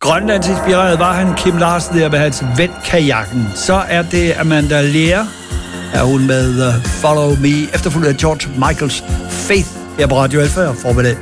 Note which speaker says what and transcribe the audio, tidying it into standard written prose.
Speaker 1: Grønlands inspireret var han. Kim Larsen der med hans Vent-kajakken. Så er det Amanda Lear, er hun med Follow Me, efterfulgt af George Michaels Faith her på Radio Alfa og formiddag.